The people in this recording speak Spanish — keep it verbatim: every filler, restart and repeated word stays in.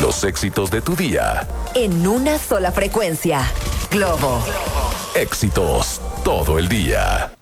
Los éxitos de tu día. En una sola frecuencia. Globo. Éxitos todo el día.